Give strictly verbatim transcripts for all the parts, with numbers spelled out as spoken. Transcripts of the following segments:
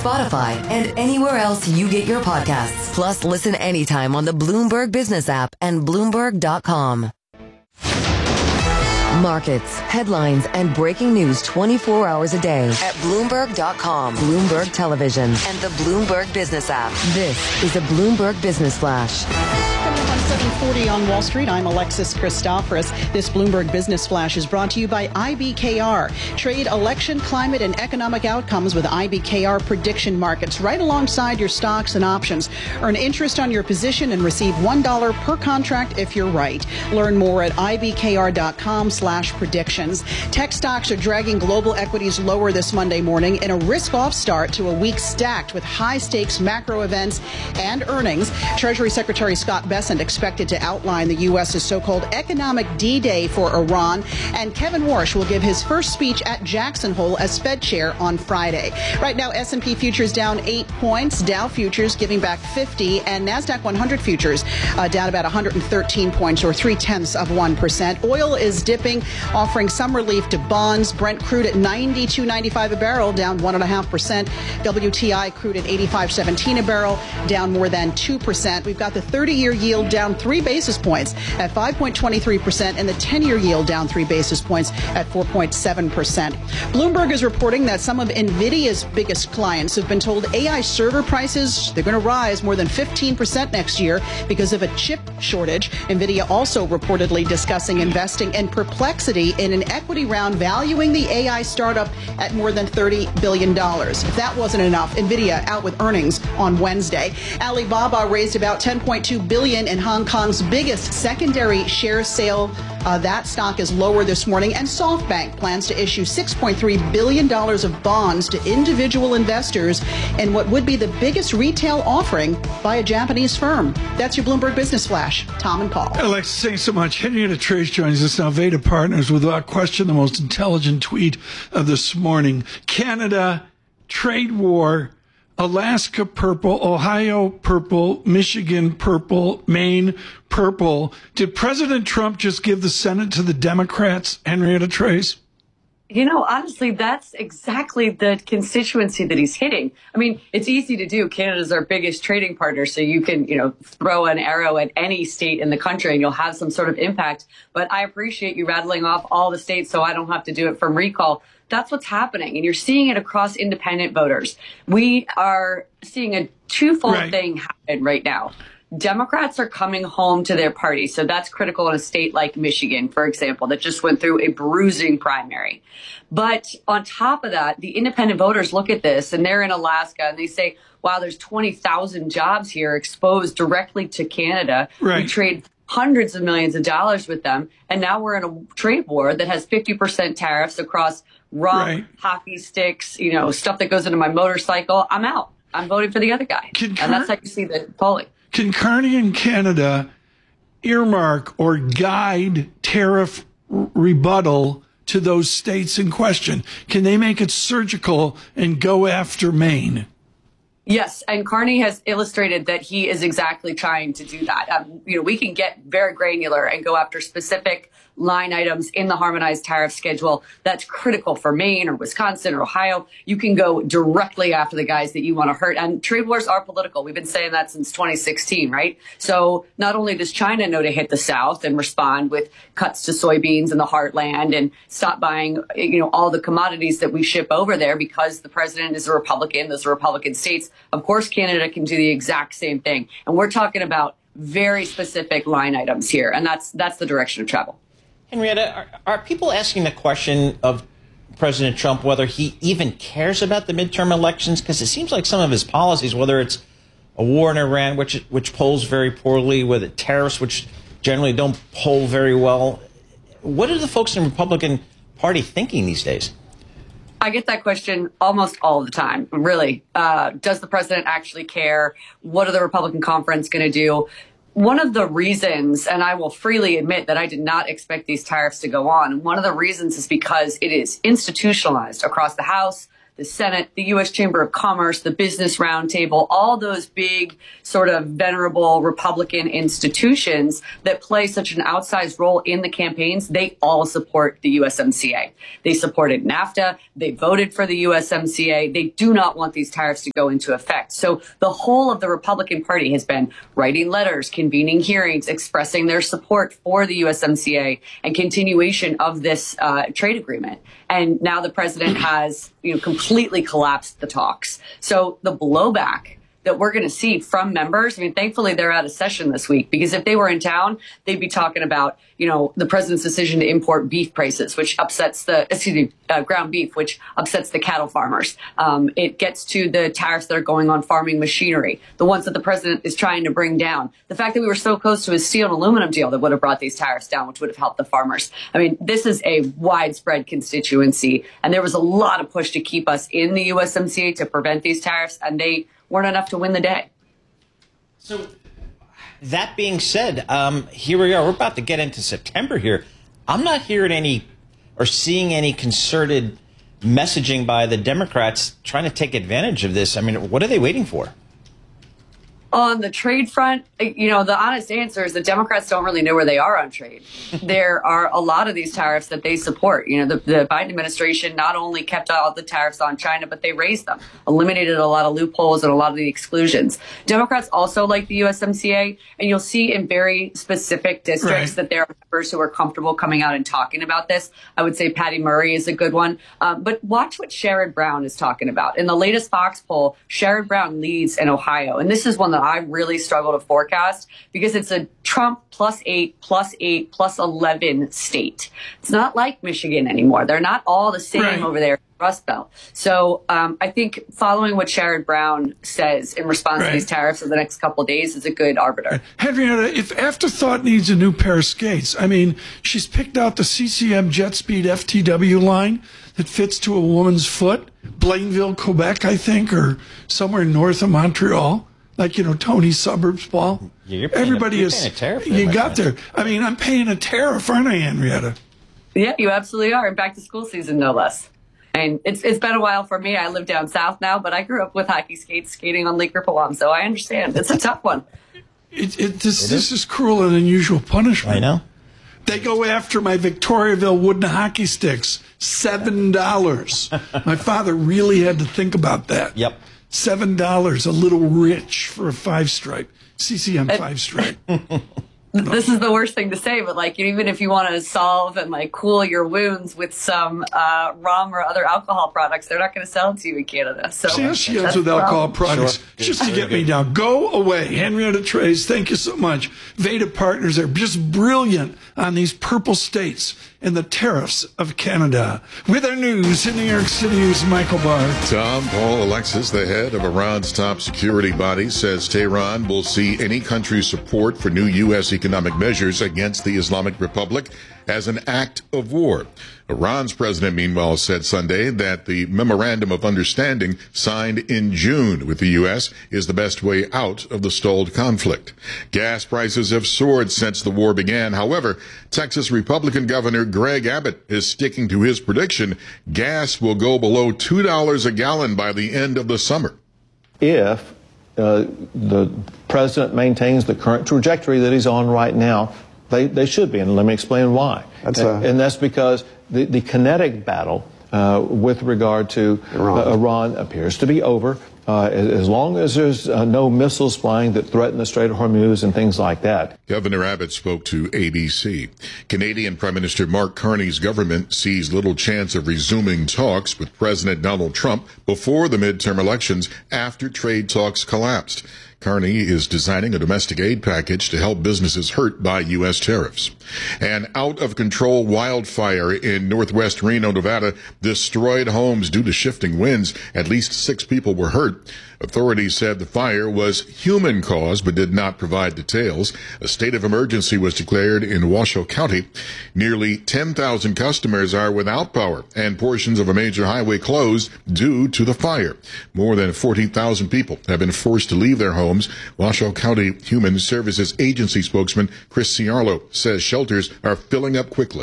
Spotify, and anywhere else you get your podcasts. Plus, listen anytime on the Bloomberg Business app and Bloomberg dot com. Markets, headlines, and breaking news twenty-four hours a day at Bloomberg dot com, Bloomberg Television, and the Bloomberg Business app. This is a Bloomberg Business Flash. seven forty on Wall Street. I'm Alexis Christoforous. This Bloomberg Business Flash is brought to you by I B K R. Trade election, climate, and economic outcomes with I B K R prediction markets right alongside your stocks and options. Earn interest on your position and receive one dollar per contract if you're right. Learn more at I B K R dot com slash predictions. Tech stocks are dragging global equities lower this Monday morning in a risk-off start to a week stacked with high-stakes macro events and earnings. Treasury Secretary Scott Bessent expected to outline the U S's so-called economic D-Day for Iran. And Kevin Warsh will give his first speech at Jackson Hole as Fed chair on Friday. Right now, S and P futures down eight points, Dow futures giving back fifty, and NASDAQ one hundred futures uh, down about one hundred thirteen points, or three-tenths of one percent. Oil is dipping, offering some relief to bonds. Brent crude at ninety-two ninety-five a barrel, down one point five percent. W T I crude at eighty-five seventeen a barrel, down more than two percent. We've got the thirty-year yield down three basis points at five point two three percent, and the ten-year yield down three basis points at four point seven percent. Bloomberg is reporting that some of NVIDIA's biggest clients have been told A I server prices, they're going to rise more than fifteen percent next year because of a chip shortage. NVIDIA also reportedly discussing investing in Perplexity in an equity round valuing the A I startup at more than thirty billion dollars. If that wasn't enough, NVIDIA out with earnings on Wednesday. Alibaba raised about ten point two billion dollars in Hong Kong's biggest secondary share sale. Uh, that stock is lower this morning, and SoftBank plans to issue six point three billion dollars of bonds to individual investors in what would be the biggest retail offering by a Japanese firm. That's your Bloomberg Business Flash. Tom and Paul. Alex, thanks so much. Henrietta Trace joins us now. Veda Partners, without question, the most intelligent tweet of this morning. Canada, trade war, Alaska purple, Ohio purple, Michigan purple, Maine purple. Did President Trump just give the Senate to the Democrats, Henrietta Trace? You know, honestly, that's exactly the constituency that he's hitting. I mean, it's easy to do. Canada's our biggest trading partner, so you can, you know, throw an arrow at any state in the country and you'll have some sort of impact. But I appreciate you rattling off all the states so I don't have to do it from recall. That's what's happening. And you're seeing it across independent voters. We are seeing a twofold right. thing happen right now. Democrats are coming home to their party. So that's critical in a state like Michigan, for example, that just went through a bruising primary. But on top of that, the independent voters look at this and they're in Alaska and they say, wow, there's twenty thousand jobs here exposed directly to Canada. Right. We trade hundreds of millions of dollars with them. And now we're in a trade war that has fifty percent tariffs across rum, right. hockey sticks, you know, stuff that goes into my motorcycle. I'm out. I'm voting for the other guy. Can and that's how you see the polling. Can Carney in Canada earmark or guide tariff r- rebuttal to those states in question? Can they make it surgical and go after Maine? Yes, and Carney has illustrated that he is exactly trying to do that. Um, you know, we can get very granular and go after specific line items in the harmonized tariff schedule that's critical for Maine or Wisconsin or Ohio. You can go directly after the guys that you want to hurt. And trade wars are political. We've been saying that since twenty sixteen, right? So not only does China know to hit the South and respond with cuts to soybeans in the heartland and stop buying, you know, all the commodities that we ship over there because the president is a Republican, those are Republican states. Of course, Canada can do the exact same thing. And we're talking about very specific line items here. And that's that's the direction of travel. Henrietta, are, are people asking the question of President Trump whether he even cares about the midterm elections? Because it seems like some of his policies, whether it's a war in Iran, which which polls very poorly, whether tariffs, which generally don't poll very well. What are the folks in the Republican Party thinking these days? I get that question almost all the time, really. Uh, does the president actually care? What are the Republican conference going to do? One of the reasons, and I will freely admit that I did not expect these tariffs to go on, one of the reasons is because it is institutionalized across the House, the Senate, the U S Chamber of Commerce, the Business Roundtable, all those big sort of venerable Republican institutions that play such an outsized role in the campaigns, they all support the U S M C A. They supported NAFTA. They voted for the U S M C A. They do not want these tariffs to go into effect. So the whole of the Republican Party has been writing letters, convening hearings, expressing their support for the U S M C A and continuation of this uh, trade agreement. And now the president has, you know, completely collapsed the talks. So the blowback that we're going to see from members, I mean, thankfully they're out of session this week, because if they were in town, they'd be talking about, you know, the president's decision to import beef prices, which upsets the, excuse me, uh, ground beef, which upsets the cattle farmers. Um, it gets to the tariffs that are going on farming machinery, the ones that the president is trying to bring down. The fact that we were so close to a steel and aluminum deal that would have brought these tariffs down, which would have helped the farmers. I mean, this is a widespread constituency, and there was a lot of push to keep us in the U S M C A to prevent these tariffs, and they weren't enough to win the day. So that being said, um, here we are. We're about to get into September here. I'm not hearing any or seeing any concerted messaging by the Democrats trying to take advantage of this. I mean, what are they waiting for? On the trade front, you know, the honest answer is the Democrats don't really know where they are on trade. There are a lot of these tariffs that they support. You know, the, the Biden administration not only kept all the tariffs on China, but they raised them, eliminated a lot of loopholes and a lot of the exclusions. Democrats also like the U S M C A, and you'll see in very specific districts right. that there are members who are comfortable coming out and talking about this. I would say Patty Murray is a good one. Um, but watch what Sherrod Brown is talking about. In the latest Fox poll, Sherrod Brown leads in Ohio, and this is one that I really struggle to forecast because it's a Trump plus eight, plus eight, plus eleven state. It's not like Michigan anymore. They're not all the same right. over there in the Rust Belt. So um, I think following what Sherrod Brown says in response right. to these tariffs in the next couple of days is a good arbiter. Henrietta, if Afterthought needs a new pair of skates, I mean, she's picked out the C C M JetSpeed F T W line that fits to a woman's foot, Blainville, Quebec, I think, or somewhere north of Montreal. Like, you know, Tony's suburbs, Paul. Yeah, Everybody a, you're is. A tariff you there, got friend. there. I mean, I'm paying a tariff, aren't I, Henrietta? Yeah, you absolutely are. And back to school season, no less. And it's it's been a while for me. I live down south now, but I grew up with hockey skates skating on Lake Rippewam, so I understand. It's a tough one. It, it, this, it this is? is cruel and unusual punishment. I know. They go after my Victoriaville wooden hockey sticks. Seven dollars. My father really had to think about that. Yep. Seven dollars, a little rich for a five stripe, C C M five stripe. This is the worst thing to say, but like, even if you want to solve and like cool your wounds with some uh, rum or other alcohol products, they're not going to sell it to you in Canada. So see how she ends with alcohol products sure. just to get me down. Go away, Henrietta Trace. Thank you so much. Veda Partners are just brilliant on these purple states and the tariffs of Canada. With our news in New York City, is Michael Barr. Tom Paul Alexis, the head of Iran's top security body, says Tehran will see any country's support for new U S economic measures against the Islamic Republic as an act of war. Iran's president, meanwhile, said Sunday that the memorandum of understanding signed in June with the U S is the best way out of the stalled conflict. Gas prices have soared since the war began. However, Texas Republican Governor Greg Abbott is sticking to his prediction gas will go below two dollars a gallon by the end of the summer. If uh, the president maintains the current trajectory that he's on right now, They, they should be, and let me explain why. That's and, a, and that's because the, the kinetic battle uh, with regard to Iran, uh, Iran appears to be over. Uh, as long as there's uh, no missiles flying that threaten the Strait of Hormuz and things like that. Governor Abbott spoke to A B C. Canadian Prime Minister Mark Carney's government sees little chance of resuming talks with President Donald Trump before the midterm elections after trade talks collapsed. Carney is designing a domestic aid package to help businesses hurt by U S tariffs. An out-of-control wildfire in northwest Reno, Nevada, destroyed homes due to shifting winds. At least six people were hurt. Authorities said the fire was human-caused but did not provide details. A state of emergency was declared in Washoe County. Nearly ten thousand customers are without power, and portions of a major highway closed due to the fire. More than fourteen thousand people have been forced to leave their homes. Washoe County Human Services Agency spokesman Chris Ciarlo says shelters are filling up quickly.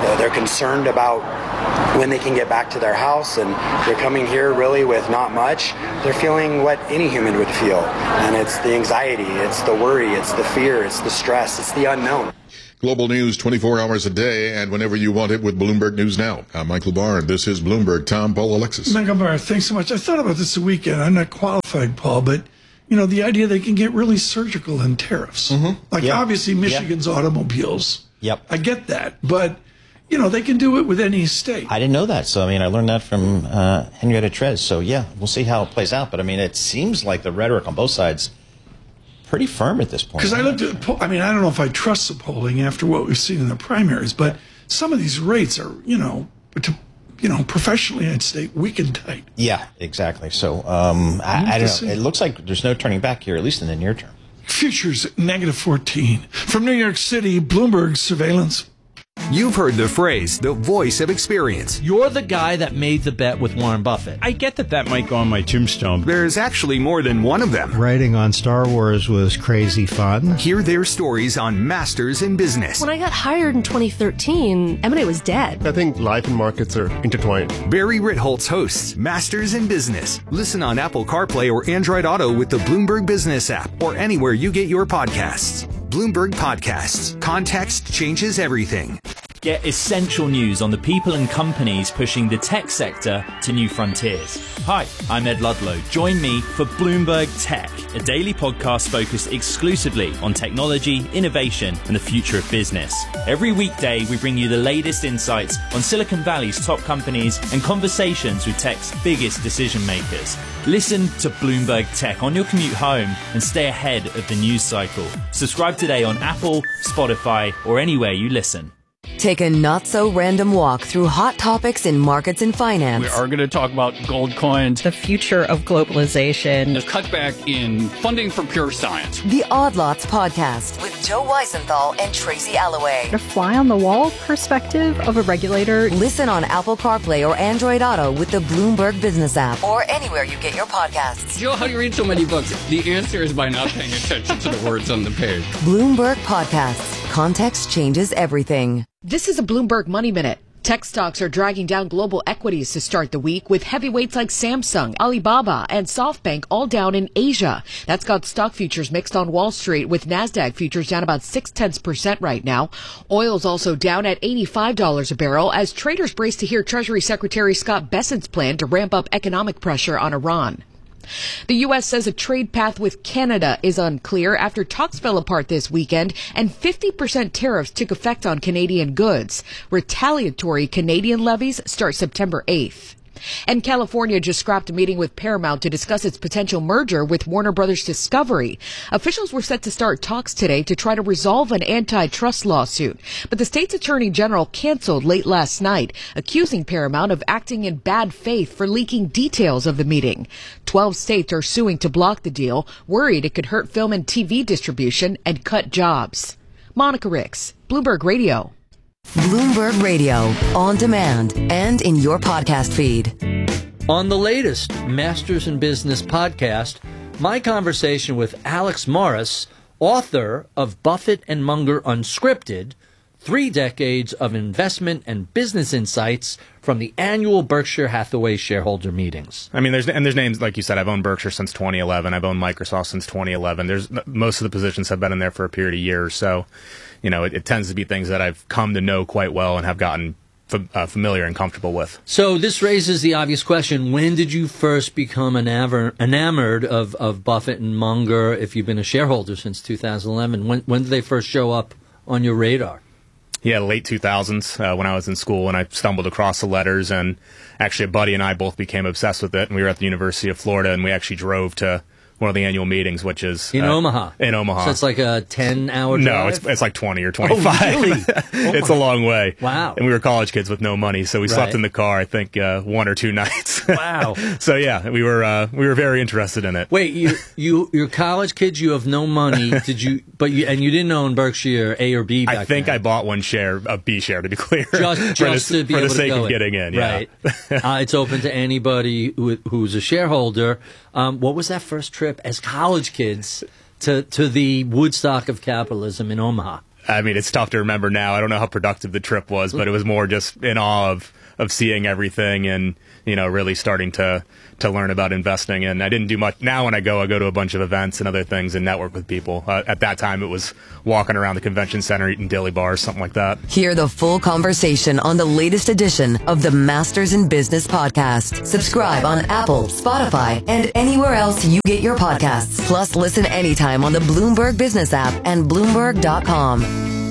Uh, they're concerned about when they can get back to their house, and they're coming here really with not much. They're feeling what any human would feel, and it's the anxiety, it's the worry, it's the fear, it's the stress, it's the unknown. Global news twenty-four hours a day and whenever you want it with Bloomberg News Now. I'm Michael Barr, and this is Bloomberg. Tom, Paul, Alexis. Michael Barr, thanks so much. I thought about this the weekend. I'm not qualified, Paul, but, you know, the idea they can get really surgical in tariffs. Mm-hmm. Like, yep. obviously, Michigan's yep. automobiles. Yep. I get that. But, you know, they can do it with any state. I didn't know that. So, I mean, I learned that from uh, Henrietta Trez. So, yeah, we'll see how it plays out. But, I mean, it seems like the rhetoric on both sides pretty firm at this point. Because I looked at, I mean, I don't know if I trust the polling after what we've seen in the primaries, but some of these rates are, you know, to, you know, professionally, I'd say weak and tight. Yeah, exactly. So, um, I, I don't know. It looks like there's no turning back here, at least in the near term. Futures negative fourteen. From New York City, Bloomberg surveillance. You've heard the phrase, the voice of experience. You're the guy that made the bet with Warren Buffett. I get that that might go on my tombstone. There's actually more than one of them. Writing on Star Wars was crazy fun. Hear their stories on Masters in Business. When I got hired in twenty thirteen, M and A was dead. I think life and markets are intertwined. Barry Ritholtz hosts Masters in Business. Listen on Apple CarPlay or Android Auto with the Bloomberg Business app or anywhere you get your podcasts. Bloomberg Podcasts. Context changes everything. Get essential news on the people and companies pushing the tech sector to new frontiers. Hi, I'm Ed Ludlow. Join me for Bloomberg Tech, a daily podcast focused exclusively on technology, innovation, and the future of business. Every weekday, we bring you the latest insights on Silicon Valley's top companies and conversations with tech's biggest decision makers. Listen to Bloomberg Tech on your commute home and stay ahead of the news cycle. Subscribe today on Apple, Spotify, or anywhere you listen. Take a not-so-random walk through hot topics in markets and finance. We are going to talk about gold coins, the future of globalization, the cutback in funding for pure science. The Odd Lots Podcast with Joe Weisenthal and Tracy Alloway. The fly-on-the-wall perspective of a regulator. Listen on Apple CarPlay or Android Auto with the Bloomberg Business app or anywhere you get your podcasts. Joe, how do you read so many books? The answer is by not paying attention to the words on the page. Bloomberg Podcasts. Context changes everything. This is a Bloomberg Money Minute. Tech stocks are dragging down global equities to start the week with heavyweights like Samsung, Alibaba, and SoftBank all down in Asia. That's got stock futures mixed on Wall Street with NASDAQ futures down about six tenths percent right now. Oil's also down at eighty-five dollars a barrel as traders brace to hear Treasury Secretary Scott Bessent's plan to ramp up economic pressure on Iran. The U S says a trade path with Canada is unclear after talks fell apart this weekend and fifty percent tariffs took effect on Canadian goods. Retaliatory Canadian levies start September eighth. And California just scrapped a meeting with Paramount to discuss its potential merger with Warner Brothers Discovery. Officials were set to start talks today to try to resolve an antitrust lawsuit. But the state's attorney general canceled late last night, accusing Paramount of acting in bad faith for leaking details of the meeting. Twelve states are suing to block the deal, worried it could hurt film and T V distribution and cut jobs. Monica Ricks, Bloomberg Radio. Bloomberg Radio, on demand and in your podcast feed. On the latest Masters in Business podcast, my conversation with Alex Morris, author of Buffett and Munger Unscripted, Three Decades of Investment and Business Insights from the annual Berkshire Hathaway shareholder meetings. I mean, there's and there's names, like you said, I've owned Berkshire since twenty eleven. I've owned Microsoft since twenty eleven. There's most of the positions have been in there for a period of years. So, you know, it, it tends to be things that I've come to know quite well and have gotten f- uh, familiar and comfortable with. So this raises the obvious question. When did you first become enamored, enamored of, of Buffett and Munger, if you've been a shareholder since two thousand eleven? When, when did they first show up on your radar? Yeah, late two thousands uh, when I was in school, and I stumbled across the letters, and actually a buddy and I both became obsessed with it, and we were at the University of Florida, and we actually drove to one of the annual meetings, which is in uh, Omaha. In Omaha. So it's like a ten-hour drive? No, it's it's like twenty or twenty-five. Oh, really? Oh, it's a long way. Wow. And we were college kids with no money, so we right. slept in the car, I think, uh, one or two nights. Wow. So yeah, we were uh, we were very interested in it. Wait, you you you're college kids. You have no money. Did you? But you and you didn't own Berkshire A or B. Back I think then. I bought one share, a B share, to be clear, just, just for the, to be for able the sake to go of in. getting in. Right. Yeah. uh, it's open to anybody who, who's a shareholder. Um, what was that first trip as college kids to to the Woodstock of capitalism in Omaha? I mean, it's tough to remember now. I don't know how productive the trip was, but it was more just in awe of, of seeing everything and, you know, really starting to, to learn about investing. And I didn't do much. Now when I go, I go to a bunch of events and other things and network with people. Uh, at that time, it was walking around the convention center, eating dilly bars, something like that. Hear the full conversation on the latest edition of the Masters in Business podcast. Subscribe on Apple, Spotify, and anywhere else you get your podcasts. Plus, listen anytime on the Bloomberg Business app and Bloomberg dot com.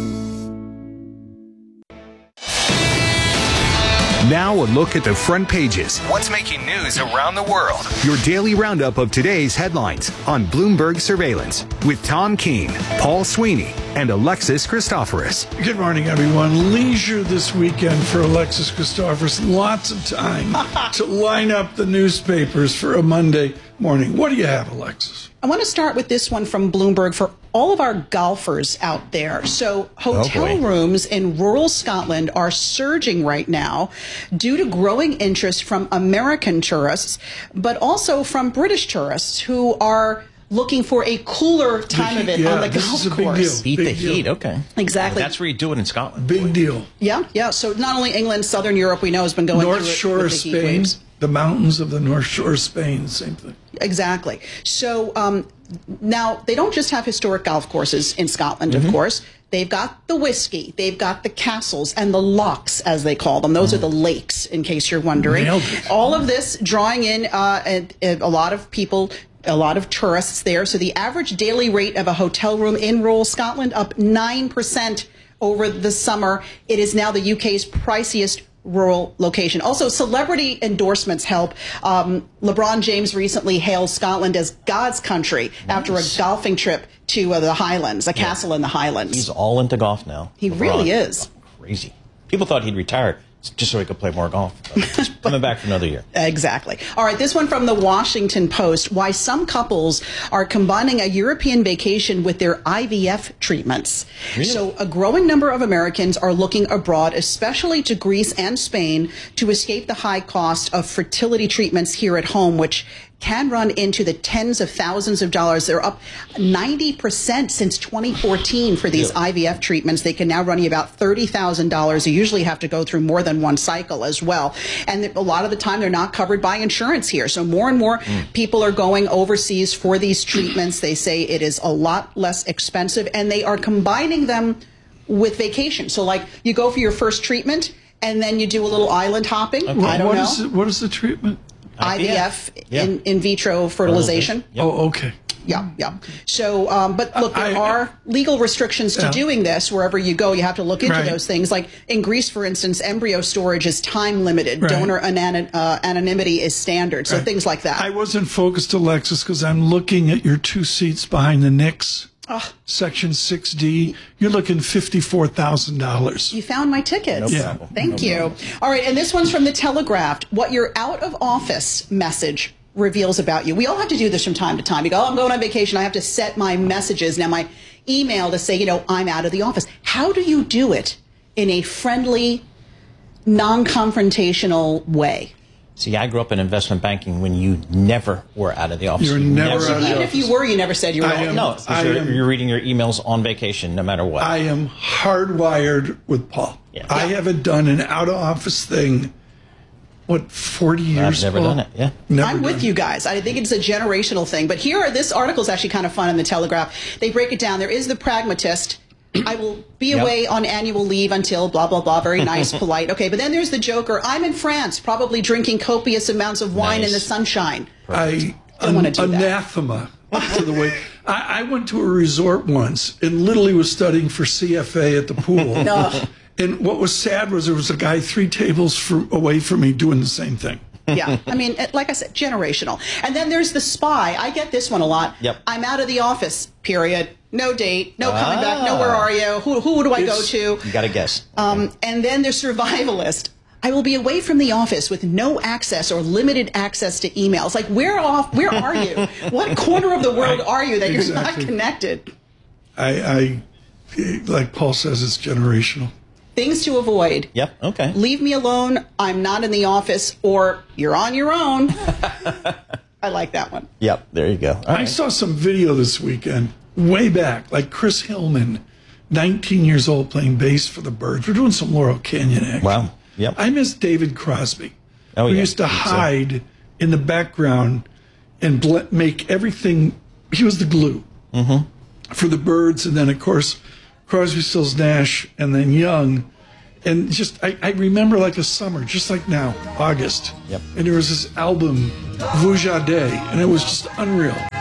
Now a look at the front pages. What's making news around the world? Your daily roundup of today's headlines on Bloomberg Surveillance with Tom Keene, Paul Sweeney, and Alexis Christoforous. Good morning, everyone. Leisure this weekend for Alexis Christoforous. Lots of time to line up the newspapers for a Monday morning. What do you have, Alexis? I want to start with this one from Bloomberg for all of our golfers out there. So hotel Oh, boy. rooms in rural Scotland are surging right now due to growing interest from American tourists, but also from British tourists who are looking for a cooler time The of heat, it yeah, on the this golf is a big course. deal. Beat Big the deal. heat. Okay. Exactly. That's where you do it in Scotland. Big deal. Yeah, yeah. So not only England, Southern Europe, we know, has been going North through it Shore with of the heat Spain, waves. the mountains of the North Shore of Spain, same thing. Exactly. So um, now they don't just have historic golf courses in Scotland, of course. They've got the whiskey, they've got the castles and the lochs, as they call them. Those are the lakes, in case you're wondering. Nailed it. All of this drawing in uh, a, a lot of people, a lot of tourists there. So the average daily rate of a hotel room in rural Scotland up nine percent over the summer. It is now the U K's priciest rural location. Also, celebrity endorsements help. Um, LeBron James recently hailed Scotland as God's country after a golfing trip to uh, the Highlands, a castle in the Highlands. He's all into golf now. He LeBron. really is. Crazy. People thought he'd retire just so he could play more golf. But he's coming back for another year. Exactly. All right, this one from the Washington Post. Why some couples are combining a European vacation with their I V F treatments. Really? So a growing number of Americans are looking abroad, especially to Greece and Spain, to escape the high cost of fertility treatments here at home, which can run into the tens of thousands of dollars. They're up ninety percent since twenty fourteen for these Yeah. I V F treatments. They can now run you about thirty thousand dollars. You usually have to go through more than one cycle as well. And a lot of the time, they're not covered by insurance here. So more and more Mm. people are going overseas for these treatments. They say it is a lot less expensive, and they are combining them with vacation. So like you go for your first treatment, and then you do a little island hopping. I don't what know. is it, what is the treatment? I V F, Yeah. in, in vitro fertilization. Yep. Oh, okay. Yeah, yeah. So, um, but look, there I- are legal restrictions to Yeah. doing this. Wherever you go, you have to look into Right. those things. Like in Greece, for instance, embryo storage is time limited. Right. Donor anon- uh, anonymity is standard. So Right. things like that. I wasn't focused, Alexis, because I'm looking at your two seats behind the Knicks. Ugh. Section six D, you're looking fifty-four thousand dollars. You found my tickets. No Yeah. problem. Thank you. All right, and this one's from the Telegraph. What your out of office message reveals about you. We all have to do this from time to time. You go, oh, I'm going on vacation. I have to set my messages, now my email, to say, you know, I'm out of the office. How do you do it in a friendly, non-confrontational way? See, I grew up in investment banking when you never were out of the office. You were You never never out of the Even if you were, you never said you were I out. am- No, 'cause I you're, am- you're reading your emails on vacation no matter what. I am hardwired with Paul. Yeah. I Yeah. haven't done an out of office thing, what, forty years? I've never Paul? done it, yeah. Never I'm with done you it. guys. I think it's a generational thing. But here, this article is actually kind of fun in the Telegraph. They break it down. There is the pragmatist. I will be Yep. away on annual leave until blah, blah, blah. Very nice, polite. Okay, but then there's the joker. I'm in France, probably drinking copious amounts of wine in Nice. the sunshine. I Don't wanna do that. anathema to the way. I, I went to a resort once and literally was studying for C F A at the pool. Ugh. And what was sad was there was a guy three tables from, away from me doing the same thing. Yeah, I mean, it- like I said, generational. And then there's the spy. I get this one a lot. Yep. I'm out of the office, period. No date, no coming back, no Ah. where are you, who, who do I go It's- to? You got to guess. Um, and then the survivalist. I will be away from the office with no access or limited access to emails. Like, where off? Where are you? What corner of the world are you that you're Exactly. not connected? I, I, like Paul says, it's generational. Things to avoid. Yep, okay. Leave me alone. I'm not in the office, or you're on your own. I like that one. Yep, there you go. All I right. saw some video this weekend, way back, like Chris Hillman nineteen years old playing bass for the Byrds. We're doing some Laurel Canyon action. Wow. Yep. I miss David Crosby. Oh, we yeah. used to Me too. hide in the background and ble- make everything. He was the glue Mm-hmm. for the Byrds, and then of course Crosby, Stills, Nash, and then Young. And just I, I remember like a summer, just like now, August. Yep. And there was this album, Vujade, and it was just unreal.